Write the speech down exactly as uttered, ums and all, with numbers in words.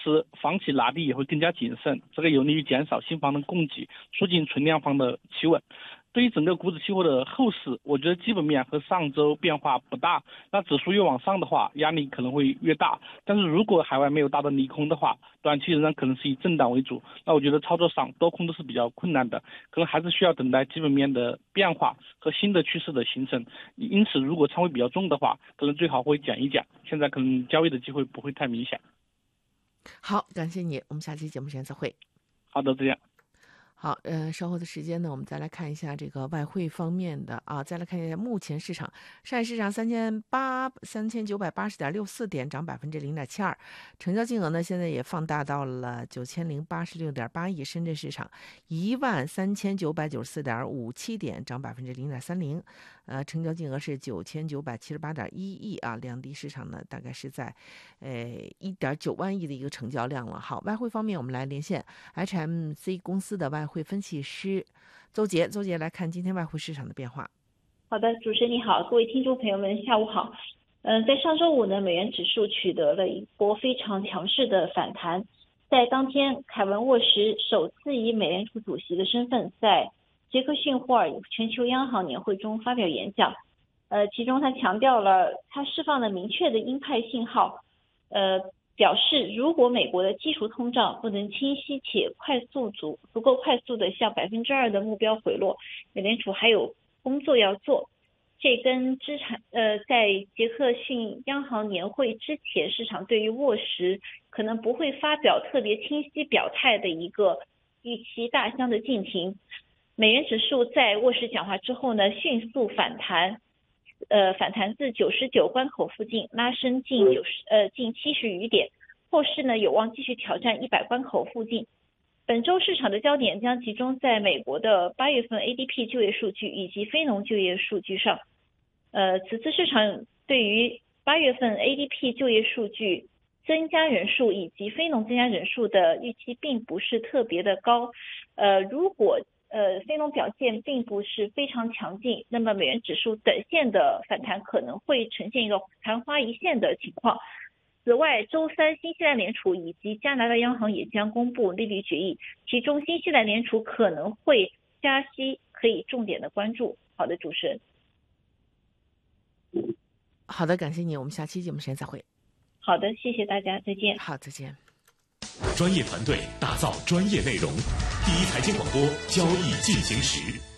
时房企拿地也会更加谨慎，这个有利于减少新房的供给，促进存量房的企稳。对于整个股指期货的后市，我觉得基本面和上周变化不大，那指数越往上的话，压力可能会越大。但是如果海外没有大的利空的话，短期仍然可能是以震荡为主。那我觉得操作上多空都是比较困难的，可能还是需要等待基本面的变化和新的趋势的形成。因此，如果仓位比较重的话，可能最好会减一减。现在可能交易的机会不会太明显。 好，感谢你，我们下期节目时间再会。 好的，这样。 好，呃，稍后的时间呢，我们再来看一下这个外汇方面的啊，再来看一下目前市场，上海市场三千八三千九百八十点六四点，涨百分之零点七二，成交金额呢现在也放大到了九千零八十六点八亿，深圳市场一万三千九百九十四点五七点，涨百分之零点三零，呃，成交金额是九千九百七十八点一亿啊，两地市场呢大概是在呃一点九万亿的一个成交量了。好，外汇方面我们来连线 H M C 公司的外汇分析师邹杰，邹杰来看今天外汇市场的变化。 好的，主持人你好，各位听众朋友们下午好。嗯、呃，在上周五呢，美元指数取得了一波非常强势的反弹，在当天凯文沃什首次以美联储主席的身份在杰克逊霍尔全球央行年会中发表演讲，呃，其中他强调了他释放了明确的鹰派信号，呃。表示，如果美国的基础通胀不能清晰且快速足足够快速的向百分之二的目标回落，美联储还有工作要做。这跟资产呃，在杰克逊央行年会之前，市场对于沃什可能不会发表特别清晰表态的一个预期大相的径庭。美元指数在沃什讲话之后呢，迅速反弹。呃，反弹至九十九关口附近，拉升近九十呃近七十余点，后市呢有望继续挑战一百关口附近。本周市场的焦点将集中在美国的八月份 A D P 就业数据以及非农就业数据上。呃，此次市场对于八月份 A D P 就业数据增加人数以及非农增加人数的预期并不是特别的高。呃，如果呃，非农表现并不是非常强劲，那么美元指数短线的反弹可能会呈现一个昙花一现的情况。此外，周三新西兰联储以及加拿大央行也将公布利率决议，其中新西兰联储可能会加息，可以重点的关注。好的，主持人。 好的，感谢你，我们下期节目时间再会。 好的，谢谢大家，再见。 好，再见。 专业团队打造专业内容，第一财经广播交易进行时。